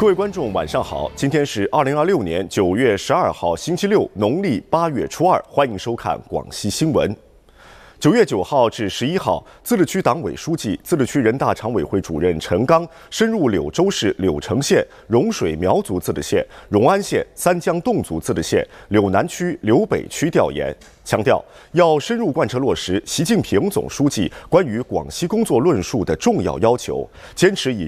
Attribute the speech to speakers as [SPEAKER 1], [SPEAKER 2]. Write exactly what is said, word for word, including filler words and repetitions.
[SPEAKER 1] 各位观众，晚上好！今天是二零二六年九月十二号，星期六，农历八月初二。欢迎收看广西新闻。九月九号至十一号，自治区党委书记、自治区人大常委会主任陈刚深入柳州市柳城县、蓉水苗族自治县、荣安县、三江侗族自治县、柳南区、柳北区调研，强调要深入贯彻落实习近平总书记关于广西工作论述的重要要求，坚持以